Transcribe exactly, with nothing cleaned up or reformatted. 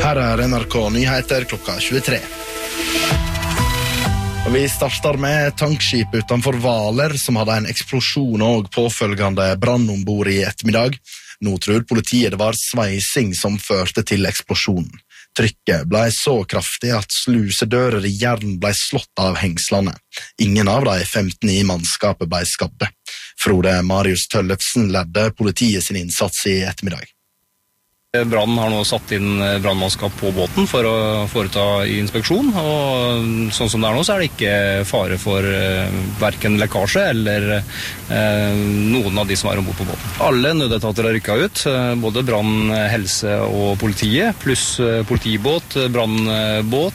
Her er N R K Nyheter klokka tjuetre. Og vi starter med tankskip utenfor Hvaler, som hadde en eksplosjon og påfølgende brann ombord i ettermiddag. Nå tror politiet det var sveising som førte til eksplosjonen. Trykket ble så kraftig at slusedører i jern ble slått av hengslene. Ingen av de femten i mannskapet ble skadde. Frode Marius Tøllefsen ledde politiet sin innsats i ettermiddag. Brannen har nå satt inn brannmannskap på båten for å foreta inspeksjon, og sånn som det er nå så er det ikke fare for eh, hverken lekkasje eller eh, noen av de som er ombord på båten. Alle nødetater har rykket ut, både brann, helse og politiet, pluss politibåt, brannbåt,